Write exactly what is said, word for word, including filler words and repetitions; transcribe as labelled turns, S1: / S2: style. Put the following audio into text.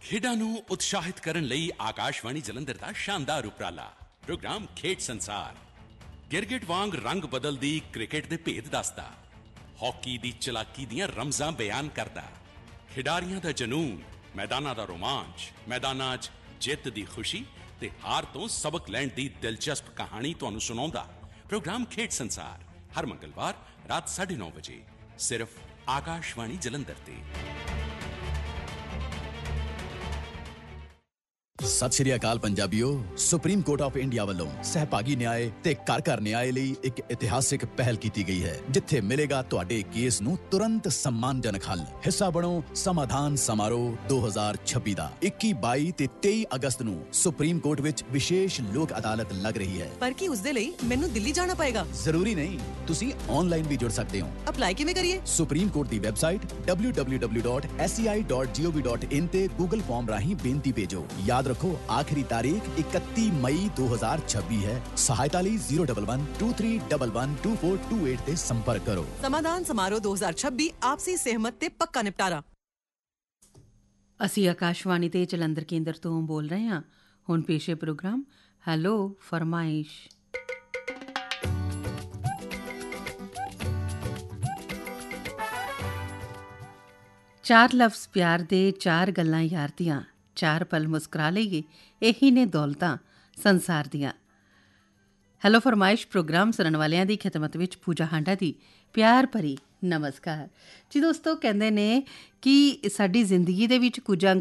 S1: ਖੇਡਾਂ ਨੂੰ ਉਤਸ਼ਾਹਿਤ ਕਰਨ ਲਈ ਆਕਾਸ਼ਵਾਣੀ ਜਲੰਧਰ ਦਾ ਸ਼ਾਨਦਾਰ ਉਪਰਾਲਾ ਪ੍ਰੋਗਰਾਮ ਖੇਡ ਸੰਸਾਰ ਗਿਰਗਿਟ ਵਾਂਗ ਰੰਗ ਬਦਲਦੀ ਕ੍ਰਿਕਟ ਦੇ ਭੇਦ ਦੱਸਦਾ, ਹਾਕੀ ਦੀ ਚਲਾਕੀ ਦੀਆਂ ਰਮਜ਼ਾਂ ਬਿਆਨ ਕਰਦਾ, ਖਿਡਾਰੀਆਂ ਦਾ ਜਨੂੰਨ, ਮੈਦਾਨਾਂ ਦਾ ਰੋਮਾਂਚ, ਮੈਦਾਨਾਂ 'ਚ ਜਿੱਤ ਦੀ ਖੁਸ਼ੀ ਤੇ ਹਾਰ ਤੋਂ ਸਬਕ ਲੈਣ ਦੀ ਦਿਲਚਸਪ ਕਹਾਣੀ ਤੁਹਾਨੂੰ ਸੁਣਾਉਂਦਾ ਪ੍ਰੋਗਰਾਮ ਖੇਡ ਸੰਸਾਰ ਹਰ ਮੰਗਲਵਾਰ ਰਾਤ ਸਾਢੇ ਨੌ ਵਜੇ ਸਿਰਫ ਆਕਾਸ਼ਵਾਣੀ ਜਲੰਧਰ ਤੇ।
S2: ਸਤਿ ਸ਼੍ਰੀ ਅਕਾਲ ਪੰਜਾਬੀਓ। ਸੁਪਰੀਮ ਕੋਰਟ ਆਫ ਇੰਡੀਆ ਵੱਲੋਂ ਸਹਿਭਾਗੀ ਨਿਆਂ ਤੇ ਘਰ ਘਰ ਨਿਆਂ ਲਈ ਇੱਕ ਇਤਿਹਾਸਿਕ ਪਹਿਲ ਕੀਤੀ ਗਈ ਹੈ, ਜਿੱਥੇ ਮਿਲੇਗਾ ਤੁਹਾਡੇ ਕੇਸ ਨੂੰ ਤੁਰੰਤ ਸਨਮਾਨਜਨਕ ਹੱਲ। ਹਿੱਸਾ ਬਣੋ ਸਮਾਧਾਨ ਸਮਾਰੋਹ ਦੋ ਹਜ਼ਾਰ ਛੱਬੀ ਦਾ। ਇੱਕੀ, ਬਾਈ ਤੇ ਤੇਈ ਅਗਸਤ ਨੂੰ ਸੁਪਰੀਮ ਕੋਰਟ ਵਿੱਚ ਵਿਸ਼ੇਸ਼ ਲੋਕ ਅਦਾਲਤ ਲੱਗ ਰਹੀ ਹੈ।
S3: ਪਰ ਕੀ ਉਸ ਦੇ ਲਈ ਮੈਨੂੰ ਦਿੱਲੀ ਜਾਣਾ ਪਏਗਾ?
S2: ਜ਼ਰੂਰੀ ਨਹੀਂ, ਤੁਸੀਂ ਆਨਲਾਈਨ ਵੀ ਜੁੜ ਸਕਦੇ ਹੋ।
S3: ਅਪਲਾਈ ਕਿਵੇਂ ਕਰੀਏ?
S2: ਸੁਪਰੀਮ ਕੋਰਟ ਦੀ website W W W dot S E ਆਈ ਡਾਟ ਜੀ ਓ ਵੀ ਡਾਟ ਇਨ ਤੇ ਗੂਗਲ ਫਾਰਮ ਰਾਹੀਂ ਬੇਨਤੀ ਭੇਜੋ। ਯਾਦ ਰੱਖੋ, ਆਖਰੀ ਤਾਰੀਖ ਇਕੱਤੀ ਮਈ ਦੋ ਹਜ਼ਾਰ ਛੱਬੀ ਹੈ। ਸਹਾਇਤਾ ਲਈ zero double one two three double one two four two eight ਤੇ ਸੰਪਰਕ ਕਰੋ।
S3: ਸਮਾਧਾਨ ਸਮਾਰੋਹ ਦੋ ਹਜ਼ਾਰ ਛੱਬੀ ਆਪਸੀ ਸਹਿਮਤ ਤੇ ਪੱਕਾ ਨਿਪਟਾਰਾ।
S4: ਅਸੀਂ ਆਕਾਸ਼ਵਾਣੀ ਤੇ ਜਲੰਧਰ ਕੇਂਦਰ ਤੋਂ ਬੋਲ ਰਹੇ ਹਾਂ। ਹੁਣ ਪੇਸ਼ੇ ਪ੍ਰੋਗਰਾਮ ਹੈਲੋ ਫਰਮਾਇਸ਼। ਚਾਰ ਲਫ਼ਜ਼ ਪਿਆਰ ਦੇ, ਚਾਰ ਗੱਲਾਂ ਯਾਰ ਦੀਆਂ, ਚਾਰ ਪਲ ਮੁਸਕਰਾ ਲਈਏ, ਇਹੀ ਨੇ ਦੌਲਤਾਂ ਸੰਸਾਰ ਦੀਆਂ। ਹੈਲੋ ਫਰਮਾਇਸ਼ ਪ੍ਰੋਗਰਾਮ ਸੁਣਨ ਵਾਲਿਆਂ ਦੀ ਖਿਦਮਤ ਵਿੱਚ ਪੂਜਾ ਹਾਂਡਾ ਦੀ ਪਿਆਰ ਭਰੀ ਨਮਸਕਾਰ ਜੀ। ਦੋਸਤੋ, ਕਹਿੰਦੇ ਨੇ ਕਿ ਸਾਡੀ ਜ਼ਿੰਦਗੀ ਦੇ ਵਿੱਚ ਕੁਝ ਅੰਕ